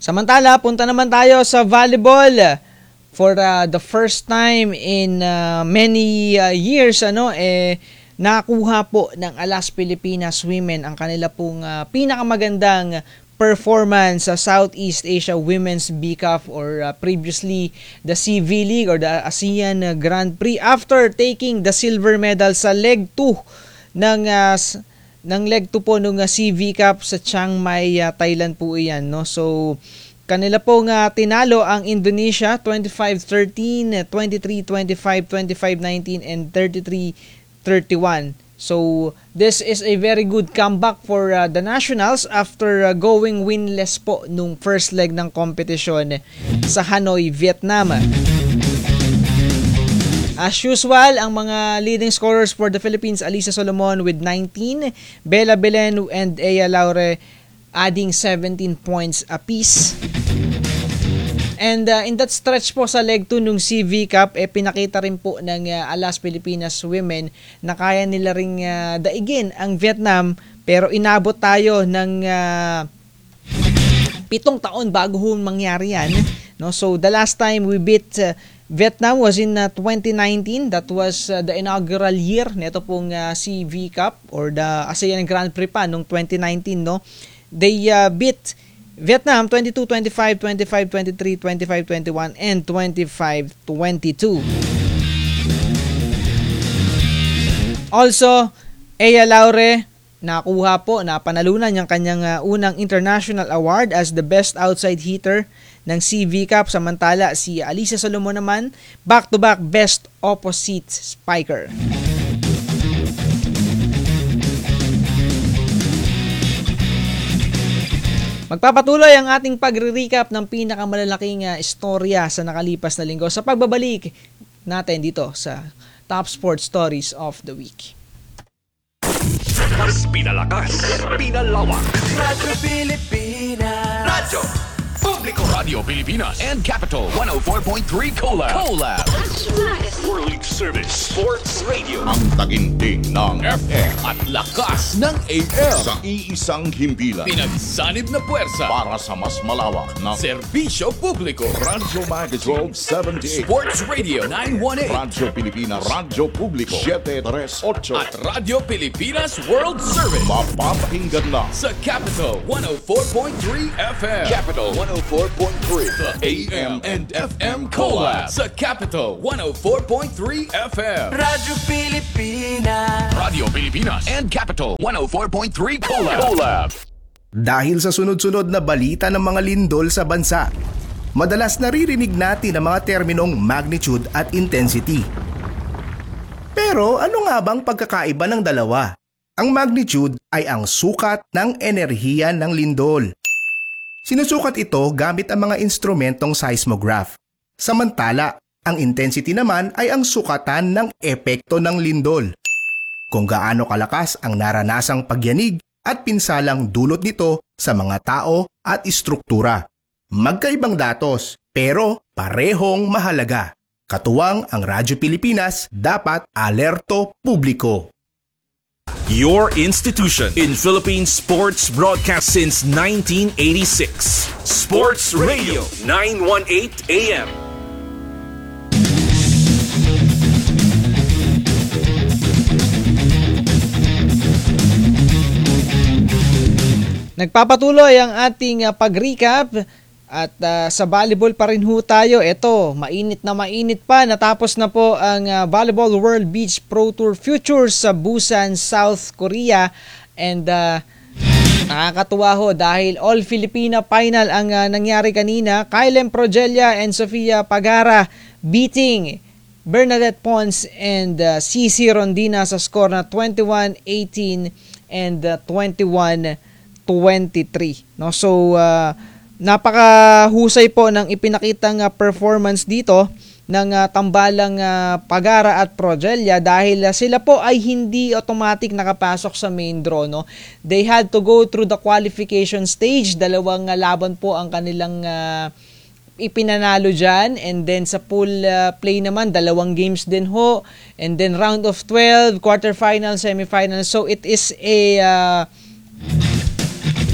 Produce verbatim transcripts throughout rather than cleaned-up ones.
Samantala, punta naman tayo sa volleyball. For uh, the first time in uh, many uh, years, ano, eh, nakuha po ng Alas Pilipinas Women ang kanila pong uh, pinakamagandang performance sa Southeast Asia Women's B C A F or uh, previously the C V League or the ASEAN Grand Prix after taking the silver medal sa leg two ng uh, ng leg two po ng uh, C V Cup sa Chiang Mai, uh, Thailand po iyan, no? So kanila pong uh, tinalo ang Indonesia twenty-five thirteen, twenty-three twenty-five, twenty-five nineteen and thirty-three thirty-one. So this is a very good comeback for uh, the nationals after uh, going winless po nung first leg ng competition sa Hanoi, Vietnam. As usual, ang mga leading scorers for the Philippines, Alyssa Solomon with nineteen, Bella Belen and Ea Laure adding seventeen points apiece. And uh, in that stretch po sa leg two nung C V Cup, eh, pinakita rin po ng uh, Alas Pilipinas Women na kaya nila ring uh, daigin ang Vietnam, pero inabot tayo ng uh, pitong taon bago ho mangyari yan. No? So the last time we beat uh, Vietnam was in uh, twenty nineteen. That was uh, the inaugural year nito pong uh, C V Cup or the ASEAN Grand Prix pa nung twenty nineteen, no? They uh, beat Vietnam twenty-two twenty-five, twenty-five twenty-three, twenty-five twenty-one, and twenty-five twenty-two. Also, Ea Laure nakuha po, napanalunan yung kanyang uh, unang international award as the best outside hitter ng C V Cup. Samantala, si Alyssa Solomon naman, back-to-back best opposite spiker. Magpapatuloy ang ating pagre-recap ng pinakamalalaking uh, istorya sa nakalipas na linggo sa pagbabalik natin dito sa Top Sports Stories of the Week. Mas pinalakas, pinalawak. Radyo Pilipinas. Radyo Publiko. Radio Pilipinas and Capital one oh four point three Collab. Collab. That's right. World Service Sports Radio. Ang taginting ng F M at lakas ng A M. sa iisang himpilan Pinagsanib na puwersa. para sa mas malawak na Serbisyo Publiko. Radyo Magazine twelve seventy-eight, Sports Radio nine one eight. Radyo Pilipinas, Radyo Publiko seven thirty-eight, At Radio Pilipinas World Service. mapapakinggan na Sa Capital one oh four point three F M. Capital one oh four point three. The A M and F M Collab. Sa Capital one oh four point three F M. Radyo Pilipinas. Radio Pilipinas and Capital one oh four point three Collab. Collab. Dahil sa sunod-sunod na balita ng mga lindol sa bansa, madalas naririnig natin ang mga terminong magnitude at intensity. Pero ano nga bang pagkakaiba ng dalawa? Ang magnitude ay ang sukat ng enerhiya ng lindol. Sinusukat ito gamit ang mga instrumentong seismograph. Samantala, ang intensity naman ay ang sukatan ng epekto ng lindol. Kung gaano kalakas ang naranasang pagyanig at pinsalang dulot nito sa mga tao at istruktura. Magkaibang datos, pero parehong mahalaga. Katuwang ang Radyo Pilipinas, dapat alerto publiko. Your institution in Philippine sports broadcast since nineteen eighty-six. Sports Radio nine eighteen A M. Nagpapatuloy ang ating uh, pag-recap at uh, sa volleyball pa rin ho tayo. Ito, mainit na mainit pa. Natapos na po ang uh, Volleyball World Beach Pro Tour Futures sa Busan, South Korea. And uh, nakakatuwa ho dahil all-Filipina final ang uh, nangyari kanina. Kylem Progelia and Sofia Pagara beating Bernadette Pons and uh, Cici Rondina sa score na twenty-one eighteen and uh, twenty-one twenty-three. No? So, uh, napakahusay po ng ipinakitang uh, performance dito ng uh, tambalang uh, Pagara at Progelia dahil uh, sila po ay hindi automatic nakapasok sa main draw. No? They had to go through the qualification stage. Dalawang uh, laban po ang kanilang uh, ipinanalo dyan. And then sa pool uh, play naman, dalawang games din ho. And then round of twelve, quarterfinal, semifinal. So it is a... Uh,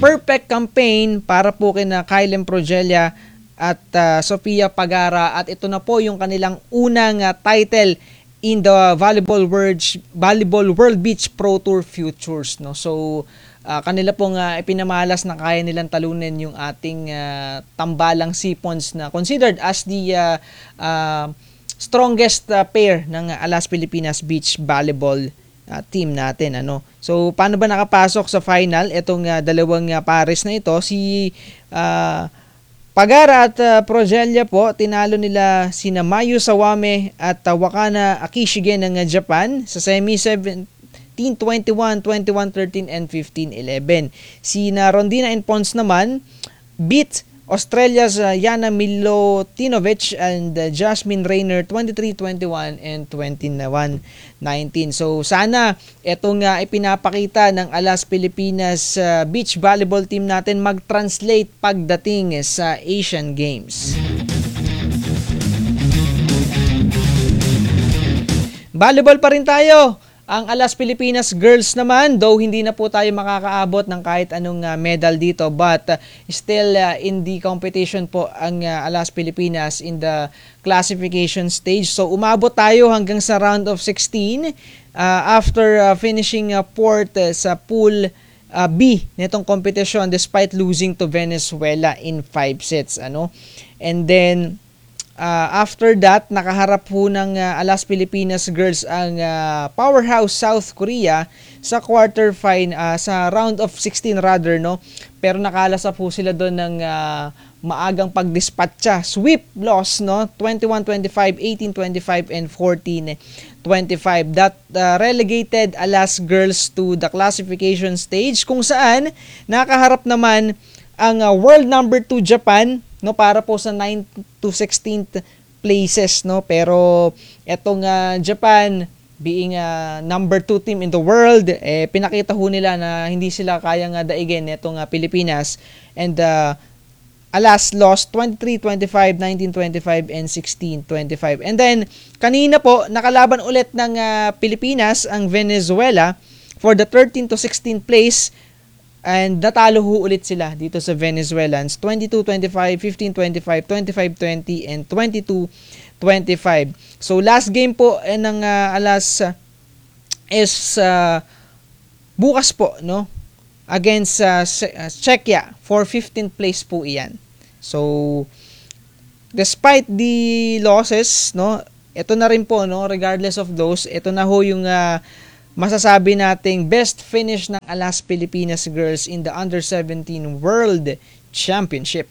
perfect campaign para po kina Kylem Progelia at uh, Sofia Pagara, at ito na po yung kanilang unang uh, title in the Volleyball World Volleyball World Beach Pro Tour Futures, no. So uh, kanila pong uh, ipinamalas na kaya nilang talunin yung ating uh, tambalang Sipons na considered as the uh, uh, strongest uh, pair ng uh, Alas Pilipinas Beach Volleyball uh, team natin, ano. So paano ba nakapasok sa final itong uh, dalawang uh, pares na ito? Si uh, Pagara at uh, Progelia po, tinalo nila sina Mayu Sawame at uh, Wakana Akishige ng uh, Japan sa semi seventeen twenty-one, twenty-one thirteen and fifteen eleven. Sina Rondina and Pons naman beat Australia's uh, Yana Milutinovic and uh, Jasmine Rayner twenty-three twenty-one and twenty-one nineteen. So sana itong uh, ipinapakita ng Alas Pilipinas uh, Beach Volleyball team natin mag-translate pagdating sa Asian Games. Volleyball pa rin tayo. Ang Alas Pilipinas girls naman, though hindi na po tayo makakaabot ng kahit anong uh, medal dito, but uh, still uh, in the competition po ang uh, Alas Pilipinas in the classification stage. So umabot tayo hanggang sa round of sixteen uh, after uh, finishing uh, fourth uh, sa pool uh, B nitong competition despite losing to Venezuela in five sets, ano. And then Uh, after that, nakaharap po ng uh, Alas Pilipinas girls ang uh, powerhouse South Korea sa quarter final, uh, sa round of sixteen rather, no. Pero nakalasa po sila doon ng uh, maagang pagdispatcha, sweep loss, no, twenty-one twenty-five, eighteen twenty-five and fourteen twenty-five. That uh, relegated Alas girls to the classification stage, kung saan nakaharap naman ang uh, world number two Japan, no, para po sa ninth to sixteenth places, no. Pero etong uh, Japan being a uh, number two team in the world, eh pinakita ho nila na hindi sila kayang uh, daigin etong uh, Pilipinas, and uh, Alas lost twenty-three twenty-five, nineteen twenty-five and sixteen twenty-five. And then kanina po nakalaban ulit ng uh, Pilipinas ang Venezuela for the thirteenth to sixteenth place. And natalo ho ulit sila dito sa Venezuelans, twenty-two twenty-five, fifteen twenty-five, twenty-five twenty, and twenty-two twenty-five. So last game po eh, ng uh, Alas uh, is uh, bukas po, no, against uh, Czechia for fifteenth place po iyan. So despite the losses, no, ito na rin po, no, regardless of those, ito na ho yung uh, masasabi nating best finish ng Alas Pilipinas girls in the under seventeen World Championship.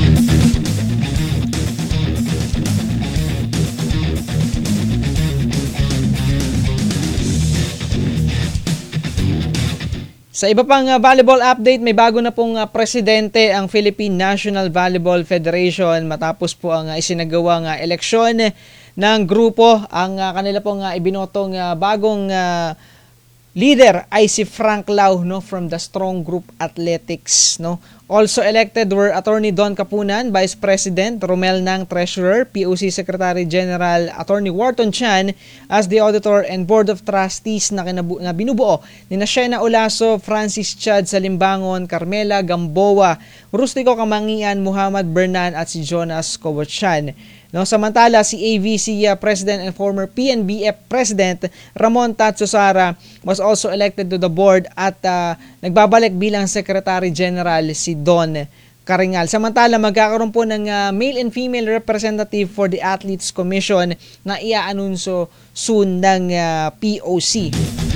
Sa iba pang uh, volleyball update, may bago na pong uh, presidente ang Philippine National Volleyball Federation matapos po ang uh, isinagawang uh, eleksyon ng grupo. Ang uh, kanila pong uh, ibinotong uh, bagong uh, leader ay si Frank Lau, no, from the Strong Group Athletics, no. Also elected were Attorney Don Kapunan, Vice President, Romel Nang, Treasurer, P O C Secretary General Attorney Wharton Chan as the Auditor, and Board of Trustees na, kinabu- na binubuo ni Shena Olaso, Francis Chad Salimbangon, Carmela Gamboa, Rustico Kamangian, Muhammad Bernan at si Jonas Kowachan. No, samantala si A V C uh, President and former P N B F President Ramon Tatso Sara was also elected to the board, at uh, nagbabalik bilang Secretary General si Don Karingal. Samantala magkakaroon po ng uh, male and female representative for the Athletes Commission na ia-anunso soon ng uh, P O C.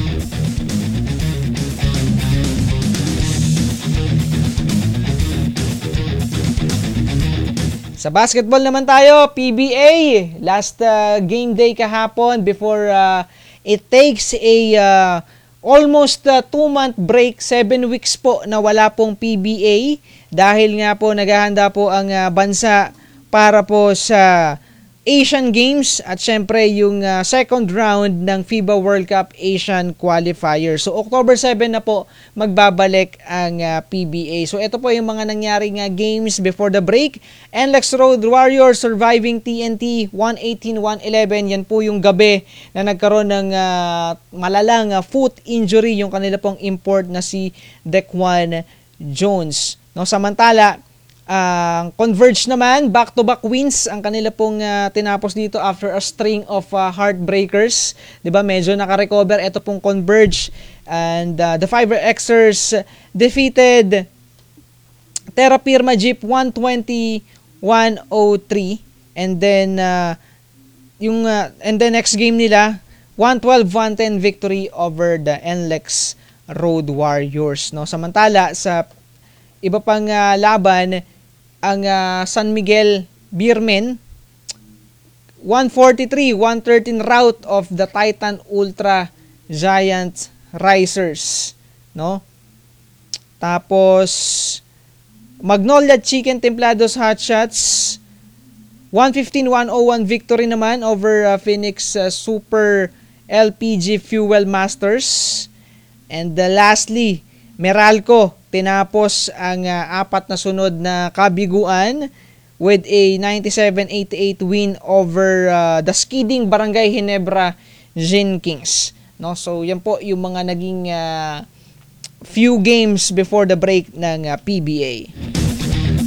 Sa basketball naman tayo, P B A, last uh, game day kahapon before uh, it takes a uh, almost uh, two-month break, seven weeks po na wala pong P B A dahil nga po naghahanda po ang uh, bansa para po sa Asian Games at syempre yung uh, second round ng FIBA World Cup Asian Qualifier. So October seven na po magbabalik ang uh, P B A. So ito po yung mga nangyaring uh, games before the break. N L E X Road Warriors surviving T N T one eighteen one eleven. Yan po yung gabi na nagkaroon ng uh, malalang uh, foot injury yung kanila pong import na si Dequan Jones. No, samantala, ang uh, Converge naman, back-to-back wins ang kanila pong uh, tinapos dito after a string of uh, heartbreakers. 'Di ba? Medyo naka-recover ito pong Converge, and uh, the Fiber Xers defeated Terra Firma Jeep one twenty to one oh three, and then uh, yung uh, and the next game nila one twelve to one ten victory over the N L E X Road Warriors. No, samantala sa iba pang uh, laban, ang uh, San Miguel Beermen one forty-three to one thirteen rout of the Titan Ultra Giant Risers, no? Tapos Magnolia Chicken Templados Hotshots one fifteen to one oh one victory naman over uh, Phoenix uh, Super L P G Fuel Masters. And uh, lastly, Meralco tinapos ang uh, apat na sunod na kabiguan with a ninety-seven eighty-eight win over uh, the Skidding Barangay Ginebra Gin Kings. No, so yan po yung mga naging uh, few games before the break ng uh, P B A.